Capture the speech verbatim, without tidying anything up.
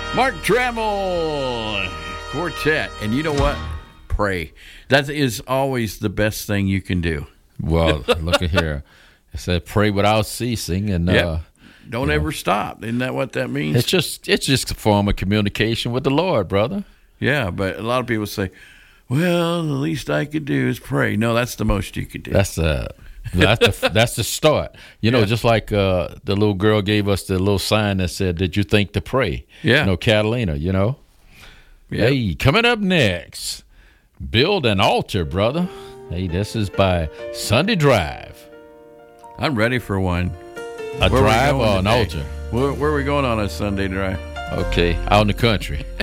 Mark Trammell Quartet. And you know what? Pray. That is always the best thing you can do. Well, look at here. It said pray without ceasing. And yep. uh, Don't ever know, stop. Isn't that what that means? It's just it's just a form of communication with the Lord, brother. Yeah, but a lot of people say, well, the least I could do is pray. No, that's the most you could do. That's the that's the, that's the start. You know, yeah. just like uh, the little girl gave us the little sign that said, did you think to pray? Yeah. You know, Catalina, you know. Yep. Hey, coming up next, build an altar, brother. Hey, this is by Sunday Drive. I'm ready for one. A where drive or an altar? Where, where are we going on a Sunday drive? Okay, out in the country.